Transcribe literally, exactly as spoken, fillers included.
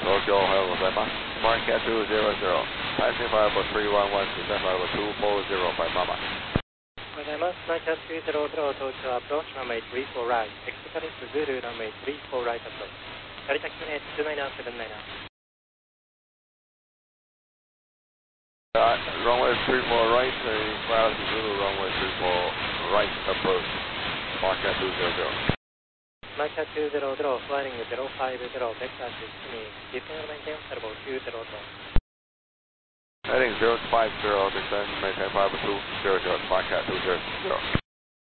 Tokyo おはようございます。Market にひゃく、Taxi five three one one, Descent five two four zero by Mama. おはようございます。Market にひゃく、Tokyo Approach runway three four right, Exit Zulu runway three four right approach. 成田機内two nine seven nine. Uh, runway three four right, uh, Gravity Zulu runway three four right approach, Market two hundred. Market two hundred, flying zero five zero, vector sixteen, descend maintain turbo two zero zero. Heading zero five zero, descend maintain five two zero zero, Market two zero zero.